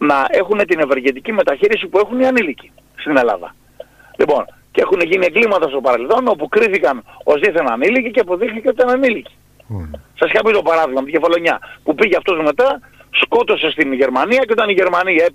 να έχουν την ευεργετική μεταχείριση που έχουν οι ανήλικοι στην Ελλάδα. Λοιπόν, και έχουν γίνει εγκλήματα στο παρελθόν όπου κρίθηκαν ως δίθεν ανήλικοι και αποδείχθηκε ότι ήταν ανήλικοι. Σας είχα πει το παράδειγμα με τη Κεφαλονιά που πήγε αυτός μετά, σκότωσε στην Γερμανία και όταν η Γερμανία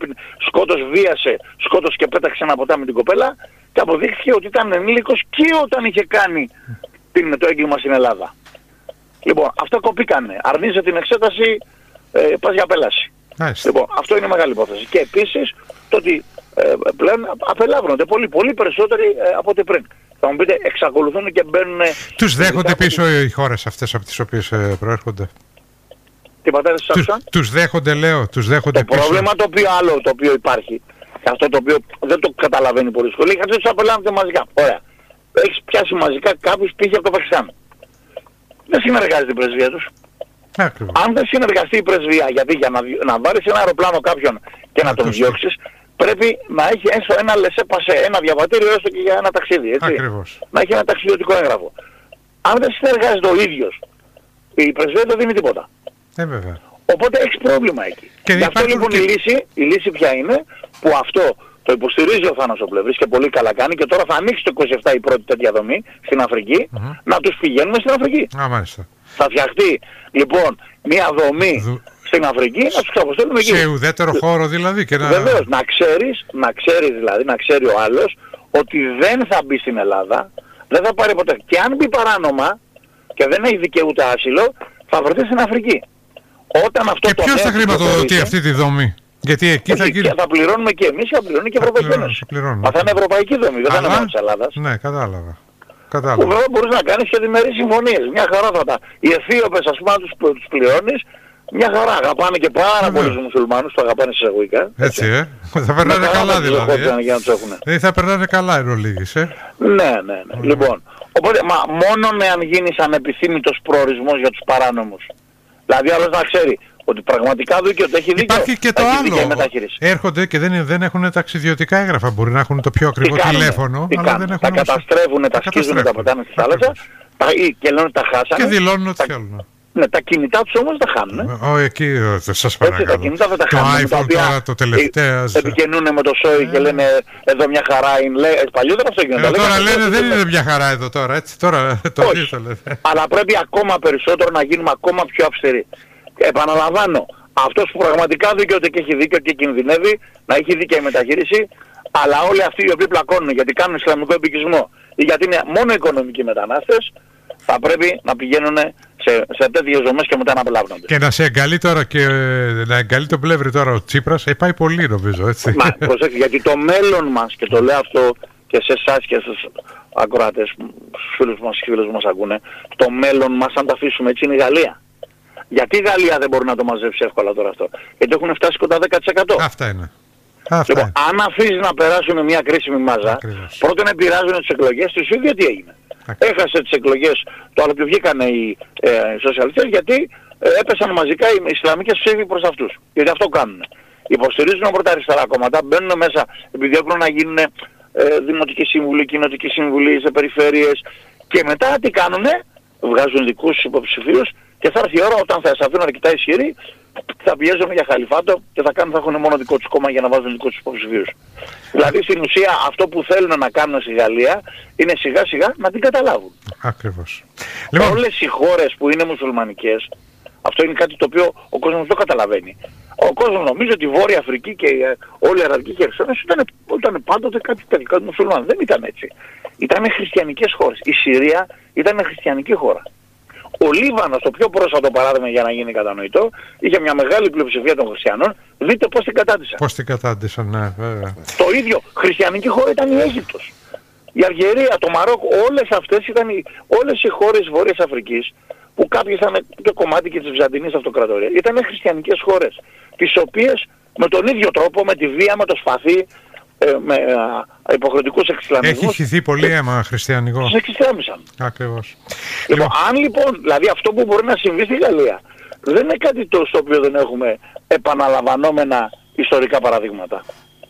σκότωσε και πέταξε ένα ποτάμι την κοπέλα και αποδείχθηκε ότι ήταν ενήλικος και όταν είχε κάνει το έγκλημα στην Ελλάδα. Λοιπόν, αυτά κοπήκανε. Αρνείσαι την εξέταση, πας για απέλαση. Λοιπόν, αυτό είναι μεγάλη υπόθεση. Και επίσης το ότι πλέον απελάβρονται πολύ περισσότεροι από ό,τι πριν. Θα μου πείτε, εξακολουθούν και μπαίνουν... Τους δέχονται πίσω οι χώρες αυτές από τις οποίες προέρχονται. Τι πατέρες σας άκουσαν? Τους δέχονται, λέω, τους δέχονται πίσω. Το πρόβλημα το οποίο υπάρχει, και αυτό το οποίο δεν το καταλαβαίνει πολύ σχολή, είναι ότι τους απελάβρονται μαζικά. Ωραία. Έχεις πιάσει μαζικά κάποιους πήγε από το Πακιστάν. Δεν συνεργάζεται η πρεσβεία τους. Αν δεν συνεργαστεί η πρεσβεία, γιατί για να βάλεις ένα αεροπλάνο κάποιον και να τον διώξεις, πρέπει να έχει έστω ένα λεσέ-πασέ, ένα διαβατήριο έστω και για ένα ταξίδι, έτσι. Ακριβώς. Να έχει ένα ταξιδιωτικό έγγραφο. Αν δεν συνεργάζεται ο ίδιος, η πρεσβεία δεν δίνει τίποτα. Βέβαια. Οπότε έχεις πρόβλημα εκεί. Και γι' αυτό λοιπόν η λύση ποια είναι, που αυτό το υποστηρίζει ο Θάνος ο Πλεύρης και πολύ καλά κάνει και τώρα θα ανοίξει το 27 η πρώτη τέτοια δομή στην Αφρική, να τους πηγαίνουμε στην Αφρική. Μάλιστα. Θα φτιαχτεί λοιπόν μια δομή στην Αφρική, να τους ξαποστέλνουμε εκεί. Σε ουδέτερο χώρο δηλαδή. Και Βεβαίως, να ξέρει ο άλλος ότι δεν θα μπει στην Ελλάδα, δεν θα πάρει ποτέ. Και αν μπει παράνομα και δεν έχει δικαιούται άσυλο, θα βρεθεί στην Αφρική. Όταν αυτό και ποιος θα χρηματοδοτεί αυτή τη δομή? Γιατί εκεί θα πληρώνουμε και εμείς και θα πληρώνει και η Ευρωπαϊκή Ένωση. Θα είναι ευρωπαϊκή δομή, δεν θα είναι μόνο της Ελλάδας. Ναι, κατάλαβα. Που βέβαια μπορείς να κάνεις και διμερείς συμφωνίες. Μια χαρά θα τα... Οι Αιθίωπες ας πούμε τους πληρώνεις, μια χαρά. Αγαπάνε και πάρα πολλούς μουσουλμάνους, το αγαπάνε εισαγωγικά. Έτσι, θα περνάνε καλά δηλαδή. Θα περνάνε καλά οι ρολίγες, Ναι. Λοιπόν, οπότε μόνον εάν γίνεις ανεπιθύμητος προορισμός για τους παράνομους. Δηλαδή άλλος να ξέρει ότι πραγματικά δίκαιο ότι έχει δίκαιο. Υπάρχει και το άλλο. Έρχονται και δεν έχουν ταξιδιωτικά έγγραφα. Μπορεί να έχουν το πιο ακριβό τηλέφωνο. Αλλά δεν έχουν τα καταστρέφουν, τα σκίζουν, τα πετάνε στη θάλασσα και λένε ότι τα χάσανε. Και δηλώνουν ότι θέλουν. Ναι, τα κινητά τους όμως τα χάνουν. Εκεί σας παρακαλώ. Τα κινητά δεν τα το χάνουν. iPhone τώρα το τελευταίο. Επικοινωνούν με το SOE και λένε εδώ μια χαρά είναι. Παλιότερα αυτό γίνεται. Τώρα λένε δεν είναι μια χαρά εδώ τώρα. Έτσι, τώρα το λέτε. Αλλά πρέπει ακόμα περισσότερο να γίνουμε ακόμα πιο αυστηροί. Επαναλαμβάνω, αυτός που πραγματικά δικαιούται και έχει δίκιο και κινδυνεύει να έχει δίκαιη μεταχείριση, αλλά όλοι αυτοί οι οποίοι πλακώνουν γιατί κάνουν ισλαμικό επικισμό ή γιατί είναι μόνο οικονομικοί μετανάστες, θα πρέπει να πηγαίνουν σε τέτοιες δομές και μετά να απελάβνονται. Και να σε εγκαλεί τώρα και να εγκαλεί τον Πλεύρη τώρα ο Τσίπρας, πάει πολύ νομίζω, έτσι. Μα προσέξτε, γιατί το μέλλον μας, και το λέω αυτό και σε εσάς και στους ακροατές, στους φίλους μας ακούνε, το μέλλον μας αν το αφήσουμε έτσι είναι η Γαλλία. Γιατί η Γαλλία δεν μπορεί να το μαζέψει εύκολα τώρα αυτό? Γιατί έχουν φτάσει κοντά 10%. Αυτά είναι. Λοιπόν, αν αφήσεις να περάσουν μια κρίσιμη μάζα, πρώτον επηρεάζουν τις εκλογές, τους ίδιοι τι έγινε. Έχασε τις εκλογές, το άλλο που βγήκαν οι σοσιαλιστές γιατί έπεσαν μαζικά οι Ισλαμικές ψήφοι προς αυτούς. Γιατί αυτό κάνουν. Υποστηρίζουν πρώτα τα αριστερά κόμματα, μπαίνουν μέσα, επιδιώκουν να γίνουν δημοτική συμβουλή, κοινοτική συμβουλή σε περιφέρειες και μετά τι κάνουνε? Βγάζουν δικούς υποψηφίους και θα έρθει η ώρα όταν θα αισθανθούν αρκετά ισχυροί, θα πιέζουν για χαλιφάτο και θα έχουν μόνο δικό τους κόμμα για να βάζουν δικούς τους υποψηφίους. Δηλαδή στην ουσία αυτό που θέλουν να κάνουν στη Γαλλία είναι σιγά σιγά να την καταλάβουν. Ακριβώς. Όλες οι χώρες που είναι μουσουλμανικές, αυτό είναι κάτι το οποίο ο κόσμος δεν καταλαβαίνει. Ο κόσμος νομίζει ότι η Βόρεια Αφρική και όλη η Αραβική Χερσόνησο ήταν πάντοτε κάτι τελικά μουσουλμάνων. Δεν ήταν έτσι. Ήταν χριστιανικές χώρες. Η Συρία ήταν χριστιανική χώρα. Ο Λίβανος, το πιο πρόσφατο παράδειγμα για να γίνει κατανοητό, είχε μια μεγάλη πλειοψηφία των χριστιανών. Δείτε πώς την κατάντησαν. Πώς την κατάντησαν, ναι, βέβαια. Το ίδιο, χριστιανική χώρα ήταν η Αίγυπτος. Η Αλγερία, το Μαρόκο, όλες αυτές ήταν όλες οι χώρες της Βόρειας Αφρικής, που κάποιες ήταν και κομμάτι και της Βυζαντινής Αυτοκρατορίας, ήταν χριστιανικές χώρες, τις οποίες με τον ίδιο τρόπο, με τη βία, με το σπαθί, με υποχρεωτικούς εξισλαμισμούς. Έχει χυθεί πολύ αίμα χριστιανικό. Τους εξισλάμισαν. Ακριβώς. Λοιπόν, αν λοιπόν, δηλαδή αυτό που μπορεί να συμβεί στη Γαλλία, δεν είναι κάτι στο οποίο δεν έχουμε επαναλαμβανόμενα ιστορικά παραδείγματα.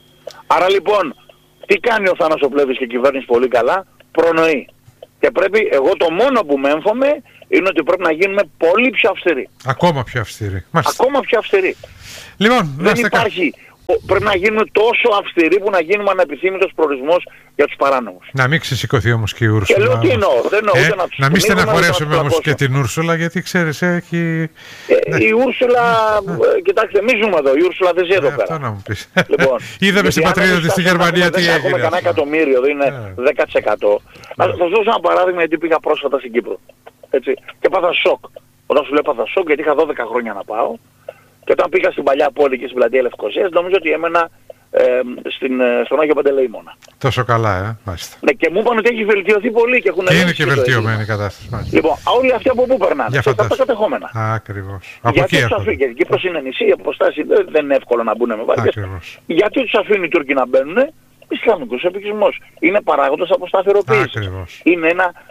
Άρα λοιπόν, τι κάνει ο Θάνος ο Πλεύρης και η κυβέρνηση πολύ καλά? Προνοεί. Και πρέπει, εγώ το μόνο που με έμφομαι είναι ότι πρέπει να γίνουμε πολύ πιο αυστηροί. Ακόμα πιο αυστηροί. Ακόμα πιο αυστηροί. Λοιπόν, δεν υπάρχει πρέπει να γίνουμε τόσο αυστηροί που να γίνουμε ανεπιθύμητος προορισμός για τους παράνομους. Να μην ξεσηκωθεί όμως και η Ούρσουλα. Και λέω τι εννοώ. Δεν εννοώ ούτε να τους να μην στεναχωρέσουμε όμως και την Ούρσουλα, γιατί ξέρεις έχει... Η Ούρσουλα, κοιτάξτε, εμείς ζούμε εδώ, η Ούρσουλα δεν ζει εδώ πέρα. Αυτό να μου πεις. Λοιπόν, είδαμε στην πατρίδα της στη Γερμανία τι έγινε. Έχουμε κανένα εκατομμύριο, δεν είναι 10%. Θα σας δώσω ένα παράδειγμα, γιατί πήγα πρόσφατα στην Κύπρο. Έτσι. Και πάθα σοκ. Όταν σου λέω πάθα σοκ, γιατί είχα 12 χρόνια να πάω. Και όταν πήγα στην παλιά πόλη και στην πλατεία Λευκωσίας, νομίζω ότι έμενα στον Άγιο Παντελεήμονα. Τόσο καλά, μάλιστα. Ναι, και μου είπαν ότι έχει βελτιωθεί πολύ και έχουν είναι και βελτιωμένη η κατάσταση. Μάλιστα. Λοιπόν, όλοι αυτοί από πού περνάνε? Από τα κατεχόμενα. Ακριβώς. Γιατί τους αφήνει? Γιατί η Κύπρος είναι νησί, η αποστάση δεν είναι εύκολο να μπουν με βάρκες. Γιατί τους αφήνει οι Τούρκοι να μπαίνουν? Ισλαμικός επικισμός. Είναι παράγοντας αποσταθεροποίησης. Είναι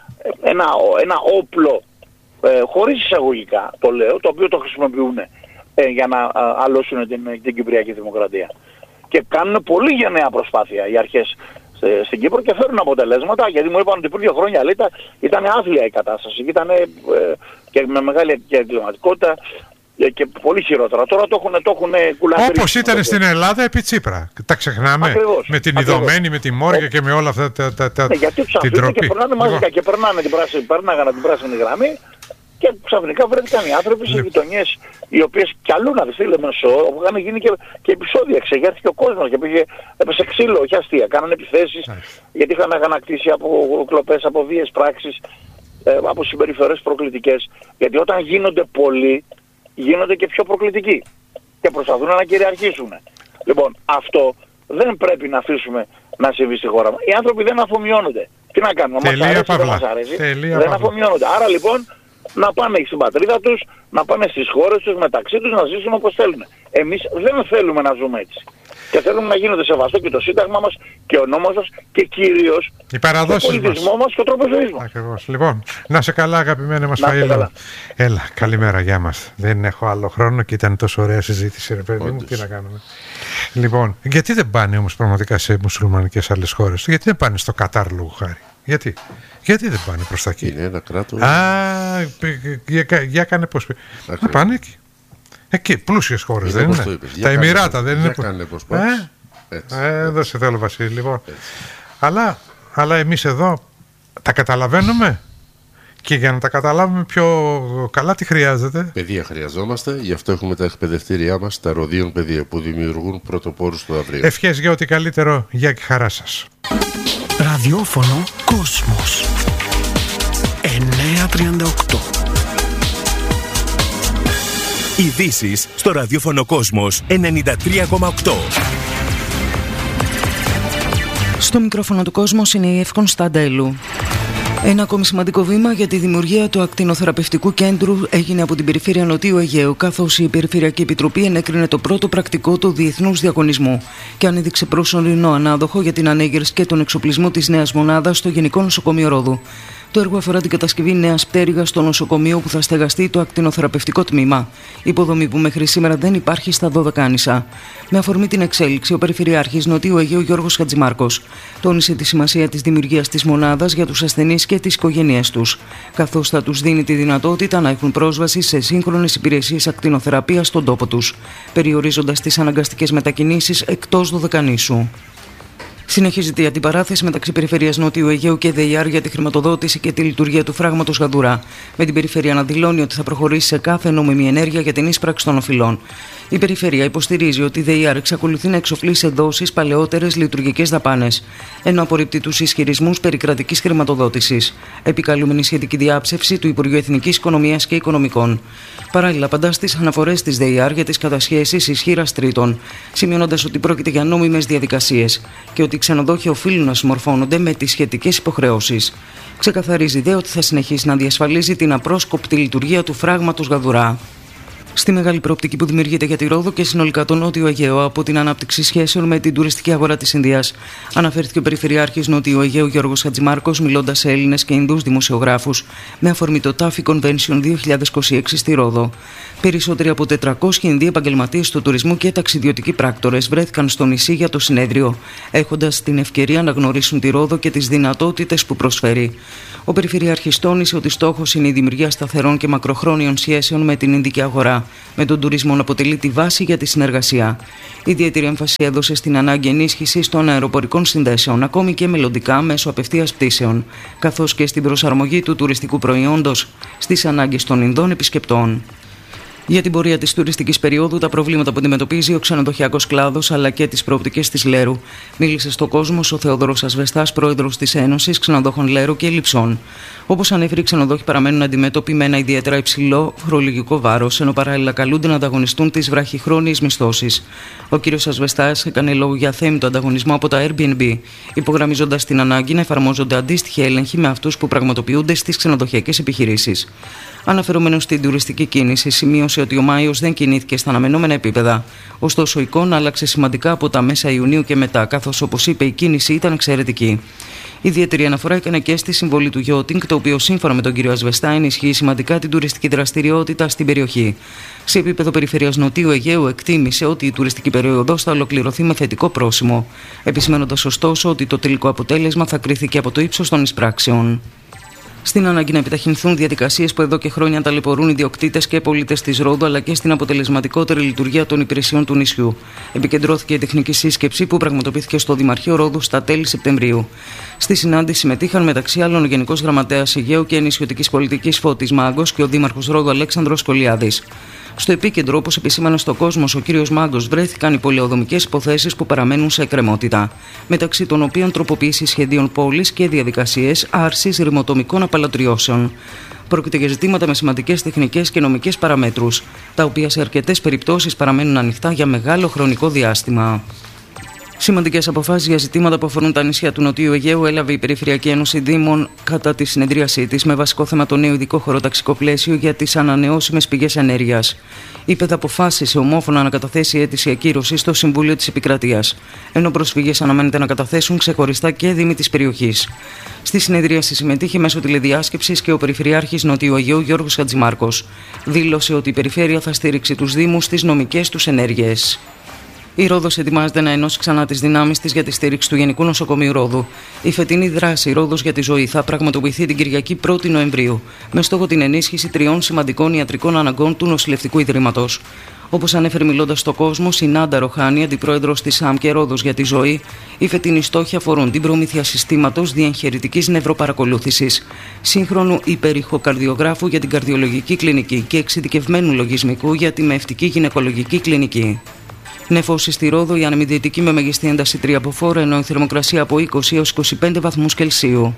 ένα όπλο, χωρίς εισαγωγικά το λέω, το οποίο το χρησιμοποιούν για να αλώσουν την Κυπριακή Δημοκρατία. Και κάνουν πολύ γενναία προσπάθεια οι αρχές στην Κύπρο και φέρνουν αποτελέσματα, γιατί μου είπαν ότι πριν 2 χρόνια ήταν άθλια η κατάσταση, ήταν και με μεγάλη εγκληματικότητα και πολύ χειρότερα. Τώρα το έχουν κουλατρήσει. Όπως ήταν στην Ελλάδα επί Τσίπρα. Τα ξεχνάμε. Ακριβώς, με την Ιδωμένη, με τη Μόρια και με όλα αυτά τα γιατί τους αφήνουν και περνάνε μαζικά και περνάγανε την πράσινη γραμμή. Και ξαφνικά βρέθηκαν οι άνθρωποι σε γειτονιές οι οποίες κι αλλού να δεις στη Λεμεσό, όπου είχαν γίνει και επεισόδια, εξεγέρθηκε ο κόσμος και έπεσε ξύλο, όχι αστεία. Κάνανε επιθέσεις γιατί είχαν αγανακτήσει από κλοπές, από βίες πράξεις, από συμπεριφορές προκλητικές. Γιατί όταν γίνονται πολλοί, γίνονται και πιο προκλητικοί και προσπαθούν να κυριαρχήσουν. Λοιπόν, αυτό δεν πρέπει να αφήσουμε να συμβεί στη χώρα μας. Οι άνθρωποι δεν αφομοιώνονται. Τι να κάνουμε, μας αρέσει, δεν μας αρέσει, δεν αφομοιώνονται. Άρα λοιπόν, να πάνε στην πατρίδα τους, να πάνε στις χώρες τους, μεταξύ τους, να ζήσουν όπως θέλουν. Εμείς δεν θέλουμε να ζούμε έτσι. Και θέλουμε να γίνεται σεβαστό και το Σύνταγμα μας και ο νόμος μας και κυρίως ο πολιτισμό μας και ο τρόπος ζωής μας. Ακριβώς. Λοιπόν, να σε καλά αγαπημένε μας Φαΐλο. Έλα, καλημέρα, γεια μας. Δεν έχω άλλο χρόνο και ήταν τόσο ωραία συζήτηση, ρε παιδί μου, τι να κάνουμε. Λοιπόν, γιατί δεν πάνε όμως πραγματικά σε μουσουλμανικές άλλες χώρες? Γιατί δεν πάνε στο Κατάρ λόγου χάρη? Γιατί δεν πάνε προς τα εκεί? Είναι ένα κράτος. Για κάνε πώς πει. Να πάνε εκεί. Εκεί, πλούσιες χώρες δεν είναι? Τα Εμιράτα δεν είναι? Για κάνε πώς πας. Εδώ σε θέλω Βασίλη, λοιπόν. Αλλά εμείς εδώ τα καταλαβαίνουμε. Και για να τα καταλάβουμε πιο καλά, τι χρειάζεται? Παιδεία χρειαζόμαστε, γι' αυτό έχουμε τα εκπαιδευτήριά μας, τα Ροδίων Παιδεία, που δημιουργούν πρωτοπόρους του αυρίου. Ευχές για ό,τι καλύτερο, γεια και χαρά σας. Ραδιόφωνο Κόσμος 938. Ειδήσεις στο ραδιόφωνο Κόσμος 93,8. Στο μικρόφωνο του Κόσμος είναι η Εύκον Σταντέλου. Ένα ακόμη σημαντικό βήμα για τη δημιουργία του ακτινοθεραπευτικού κέντρου έγινε από την Περιφέρεια Νοτιού Αιγαίου, καθώς η Περιφερειακή Επιτροπή ενέκρινε το πρώτο πρακτικό του διεθνούς διαγωνισμού και ανέδειξε προσωρινό ανάδοχο για την ανέγερση και τον εξοπλισμό της νέας μονάδας στο Γενικό Νοσοκομείο Ρόδου. Το έργο αφορά την κατασκευή νέας πτέρυγας στο νοσοκομείο που θα στεγαστεί το ακτινοθεραπευτικό τμήμα. Υποδομή που μέχρι σήμερα δεν υπάρχει στα Δωδεκάνησα. Με αφορμή την εξέλιξη, ο Περιφερειάρχης Νοτιού Αιγαίου Γιώργος Χατζημάρκος τόνισε τη σημασία της δημιουργίας της μονάδας για τους ασθενείς και τις οικογένειές τους, καθώς θα τους δίνει τη δυνατότητα να έχουν πρόσβαση σε σύγχρονες υπηρεσίες ακτινοθεραπείας στον τόπο τους, περιορίζοντας τις αναγκαστικές μετακινήσεις εκτός Δωδεκανήσου. Συνεχίζεται η αντιπαράθεση μεταξύ Περιφέρειας Νότιου Αιγαίου και ΔΕΙΑΡ για τη χρηματοδότηση και τη λειτουργία του φράγματος Γαδουρά, με την Περιφέρεια να δηλώνει ότι θα προχωρήσει σε κάθε νόμιμη ενέργεια για την ίσπραξη των οφειλών. Η Περιφέρεια υποστηρίζει ότι η ΔΕΙΑΡ εξακολουθεί να εξοφλεί σε δόσεις παλαιότερες λειτουργικές δαπάνες, ενώ απορρίπτει τους ισχυρισμούς περί κρατικής χρηματοδότησης, επικαλούμενη σχετική διάψευση του Υπουργείου Εθνικής Οικονομίας και Οικονομικών. Παράλληλα, απαντά στις αναφορές της ΔΕΙΑΡ για τις κατασχέσεις ισχύρας τρίτων, σημειώνοντας ότι πρόκειται για νόμιμες διαδικασίες και ότι οι ξενοδόχοι οφείλουν να συμμορφώνονται με τις σχετικές υποχρεώσεις. Ξεκαθαρίζει δε ότι θα συνεχίσει να διασφαλίζει την απρόσκοπτη λειτουργία του φράγματος Γαδουρά. Στη μεγάλη προοπτική που δημιουργείται για τη Ρόδο και συνολικά το Νότιο Αιγαίο από την ανάπτυξη σχέσεων με την τουριστική αγορά της Ινδίας, αναφέρθηκε ο Περιφερειάρχης Νότιου Αιγαίου Γιώργος Χατζημάρκος, μιλώντας σε Έλληνες και Ινδούς δημοσιογράφους με αφορμή το TAFI Convention 2026 στη Ρόδο. Περισσότεροι από 400 Ινδοί επαγγελματίες του τουρισμού και ταξιδιωτικοί πράκτορες βρέθηκαν στο νησί για το συνέδριο, έχοντας την ευκαιρία να γνωρίσουν τη Ρόδο και τις δυνατότητες που προσφέρει. Ο Περιφερειάρχης τόνισε ότι στόχος είναι η δημιουργία σταθερών και μακροχρόνιων σχέσεων με την Ινδική αγορά, χώρα, με τον τουρισμό να αποτελεί τη βάση για τη συνεργασία. Ιδιαίτερη έμφαση έδωσε στην ανάγκη ενίσχυσης των αεροπορικών συνδέσεων, ακόμη και μελλοντικά μέσω απευθείας πτήσεων, καθώς και στην προσαρμογή του τουριστικού προϊόντος στις ανάγκες των Ινδών επισκεπτών. Για την πορεία της τουριστικής περίοδου, τα προβλήματα που αντιμετωπίζει ο ξενοδοχειακός κλάδος αλλά και τις προοπτικές της Λέρου, μίλησε στο Κόσμος ο Θεόδωρος Ασβεστάς, πρόεδρος της Ένωσης Ξενοδόχων Λέρου και Λειψών. Όπως ανέφερε, οι ξενοδόχοι παραμένουν αντιμέτωποι με ένα ιδιαίτερα υψηλό φορολογικό βάρος, ενώ παράλληλα καλούνται να ανταγωνιστούν τις βραχυχρόνιες μισθώσεις. Ο κ. Ασβεστάς έκανε λόγο για αθέμητο ανταγωνισμό από τα Airbnb, υπογραμμίζοντας την ανάγκη να εφαρμόζονται αντίστοιχοι έλεγχοι με αυτούς που πραγματοποιούνται στις ξενοδοχειακές επιχειρήσεις. Αναφερόμενος στην τουριστική κίνηση, σημείωσε ότι ο Μάιος δεν κινήθηκε στα αναμενόμενα επίπεδα. Ωστόσο, η εικόνα άλλαξε σημαντικά από τα μέσα Ιουνίου και μετά, καθώς, όπως είπε, η κίνηση ήταν εξαιρετική. Ιδιαίτερη αναφορά έκανε και στη συμβολή του Yachting, το οποίο σύμφωνα με τον κύριο Ασβεστά ενισχύει σημαντικά την τουριστική δραστηριότητα στην περιοχή. Σε επίπεδο περιφέρειας Νοτιού Αιγαίου, εκτίμησε ότι η τουριστική περίοδος θα ολοκληρωθεί με θετικό πρόσημο, επισημένοντας ωστόσο ότι το τελικό αποτέλεσμα θα κριθεί και από το ύψος των εισπράξεων. Στην ανάγκη να επιταχυνθούν διαδικασίες που εδώ και χρόνια ταλαιπωρούν ιδιοκτήτες και πολίτες της Ρόδου, αλλά και στην αποτελεσματικότερη λειτουργία των υπηρεσιών του νησιού, επικεντρώθηκε η τεχνική σύσκεψη που πραγματοποιήθηκε στο Δημαρχείο Ρόδου στα τέλη Σεπτεμβρίου. Στη συνάντηση συμμετείχαν μεταξύ άλλων ο Γενικός Γραμματέας Αιγαίου και Νησιωτικής Πολιτικής Φώτης Μάγκος και ο Δήμαρχος Ρόδου Αλέξανδρος Κολιάδης. Στο επίκεντρο, όπως επισήμανε στο Κόσμος ο κύριος Μάγκος, βρέθηκαν οι πολεοδομικές υποθέσεις που παραμένουν σε εκκρεμότητα, μεταξύ των οποίων τροποποίηση σχεδίων πόλης και διαδικασίες άρσης ρημοτομικών απαλωτριώσεων. Πρόκειται για ζητήματα με σημαντικές τεχνικές και νομικές παραμέτρους, τα οποία σε αρκετές περιπτώσεις παραμένουν ανοιχτά για μεγάλο χρονικό διάστημα. Σημαντικές αποφάσεις για ζητήματα που αφορούν τα νησιά του Νοτιού Αιγαίου έλαβε η Περιφερειακή Ένωση Δήμων κατά τη συνεδρίασή της, με βασικό θέμα το νέο ειδικό χωροταξικό πλαίσιο για τις ανανεώσιμες πηγές ενέργειας. Η ΠΕΔ αποφάσισε ομόφωνα να καταθέσει αίτηση ακύρωσης στο Συμβούλιο της Επικρατείας, ενώ προσφύγες αναμένεται να καταθέσουν ξεχωριστά και δήμοι της περιοχής. Στη συνεδρίαση συμμετείχε μέσω τηλεδιάσκεψης και ο Περιφερειάρχης Νοτιού Αιγαίου Γιώργος Χατζημάρκος. Δήλωσε ότι η Περιφέρεια θα στήριξει τους Δήμους στις νομικές τους ενέργειες. Η Ρόδος ετοιμάζεται να ενώσει ξανά τις δυνάμεις της για τη στήριξη του Γενικού Νοσοκομείου Ρόδου. Η φετινή δράση Ρόδος για τη Ζωή θα πραγματοποιηθεί την Κυριακή 1η Νοεμβρίου, με στόχο την ενίσχυση 3 σημαντικών ιατρικών αναγκών του Νοσηλευτικού Ιδρύματος. Όπως ανέφερε μιλώντας στο Κόσμο, η Νάντα Ροχάνη, αντιπρόεδρος της ΑΜ και Ρόδος για τη Ζωή, οι φετινοί στόχοι αφορούν την προμήθεια συστήματος διεγχερητικής νευροπαρακολούθησης, σύγχρονου υπερηχοκαρδιογράφου για την καρδιολογική κλινική και εξειδικευμένου λογισμικού για τη μευτική γυναικολογική κλινική. Νεφώσεις στη Ρόδο, η ανεμιδυτική με μεγιστή ένταση 3 από 4, ενώ η θερμοκρασία από 20 έως 25 βαθμούς Κελσίου.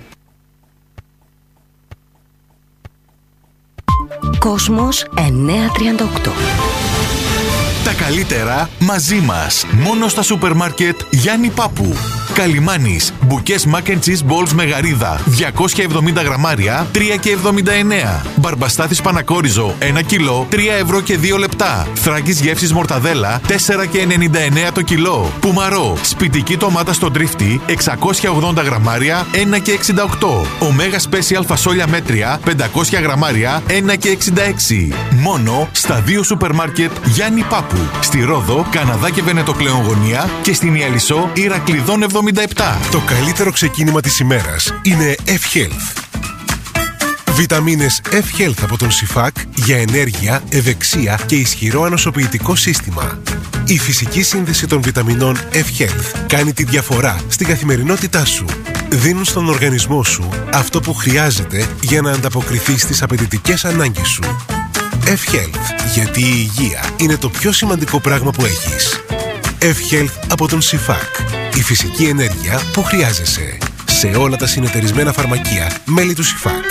Κόσμος 938. Τα καλύτερα μαζί μας. Μόνο στα σούπερ μάρκετ Γιάννη Πάπου. Καλιμάνης, μπουκές mac and cheese balls με γαρίδα, 270 γραμμάρια, 3,79. Μπαρμπαστάθης Πανακόριζο, 1 κιλό, 3 ευρώ και 2 λεπτά. Θράκης γεύσης μορταδέλα, 4,99 το κιλό. Πουμαρό, σπιτική ντομάτα στο τρίφτη, 680 γραμμάρια, 1,68. Ωμέγα Special φασόλια μέτρια, 500 γραμμάρια, 1,66. Μόνο στα 2 σούπερ μάρκετ Γιάννη Πάπου. Στη Ρόδο, Καναδά και Βενετοκλέον γωνία και στην Ιαλισσό, Ηρακλειδών 77. Το καλύτερο ξεκίνημα της ημέρας είναι F-Health. Βιταμίνες F-Health από τον ΣΥΦΑΚ για ενέργεια, ευεξία και ισχυρό ανοσοποιητικό σύστημα. Η φυσική σύνδεση των βιταμινών F-Health κάνει τη διαφορά στην καθημερινότητά σου. Δίνουν στον οργανισμό σου αυτό που χρειάζεται για να ανταποκριθεί στις απαιτητικές ανάγκες σου. F-Health, γιατί η υγεία είναι το πιο σημαντικό πράγμα που έχεις. F-Health από τον ΣΥΦΑΚ. Η φυσική ενέργεια που χρειάζεσαι. Σε όλα τα συνεταιρισμένα φαρμακεία, μέλη του ΣΥΦΑΚ.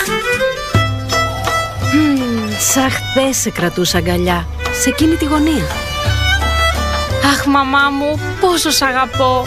Σαν χθες σε κρατούσα αγκαλιά, σε εκείνη τη γωνία. Αχ, μαμά μου, πόσο σ' αγαπώ.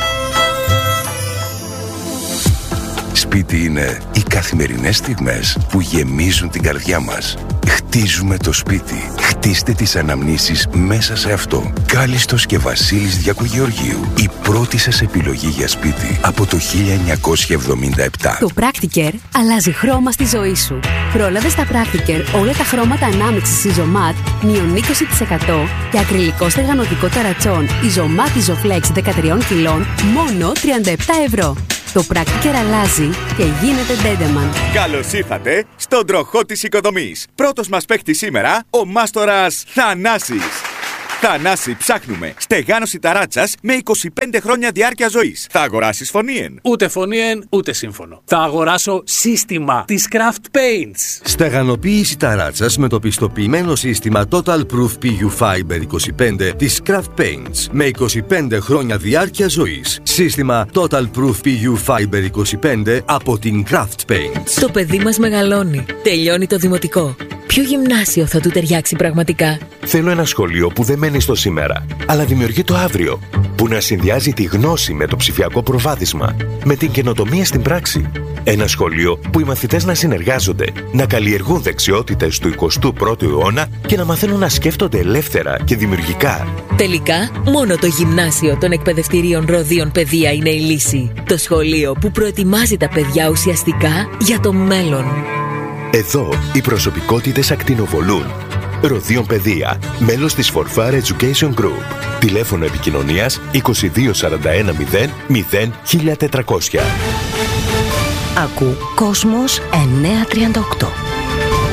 Σπίτι είναι οι καθημερινές στιγμές που γεμίζουν την καρδιά μας. Χτίζουμε το σπίτι. Χτίστε τις αναμνήσεις μέσα σε αυτό. Κάλιστος και Βασίλης Διακογεωργίου. Η πρώτη σας επιλογή για σπίτι από το 1977. Το Practicare αλλάζει χρώμα στη ζωή σου. Πρόλαβε στα Practicare όλα τα χρώματα ανάμειξης Isomat μείον 20% και ακριλικό στεγανοτικό ταρατσόν Isomat Isoflex 13 κιλών μόνο 37 ευρώ. Το Practiker αλλάζει και γίνεται Dendeman. Καλώς ήρθατε στον τροχό της οικοδομής. Πρώτος μας παίκτης σήμερα, ο μάστορας Θανάσης. Θανάση, ψάχνουμε στεγάνωση ταράτσας με 25 χρόνια διάρκεια ζωής. Θα αγοράσεις φωνήεν? Ούτε φωνήεν, ούτε σύμφωνο. Θα αγοράσω σύστημα της Craft Paints. Στεγανοποίηση ταράτσας με το πιστοποιημένο σύστημα Total Proof PU Fiber 25 της Craft Paints με 25 χρόνια διάρκεια ζωής. Σύστημα Total Proof PU Fiber 25 από την Craft Paints. Το παιδί μας μεγαλώνει. Τελειώνει το δημοτικό. Ποιο γυμνάσιο θα του ταιριάξει πραγματικά? Θέλω ένα σχολείο που δεν μένει στο σήμερα, αλλά δημιουργεί το αύριο. Που να συνδυάζει τη γνώση με το ψηφιακό προβάδισμα, με την καινοτομία στην πράξη. Ένα σχολείο που οι μαθητές να συνεργάζονται, να καλλιεργούν δεξιότητες του 21ου αιώνα και να μαθαίνουν να σκέφτονται ελεύθερα και δημιουργικά. Τελικά, μόνο το γυμνάσιο των εκπαιδευτηρίων Ροδίων Παιδεία είναι η λύση. Το σχολείο που προετοιμάζει τα παιδιά ουσιαστικά για το μέλλον. Εδώ οι προσωπικότητες ακτινοβολούν. Ροδίων Παιδεία, μέλος της Forfar Education Group. Τηλέφωνο επικοινωνίας 22 41 0 0 1400. Ακού Κόσμος 938.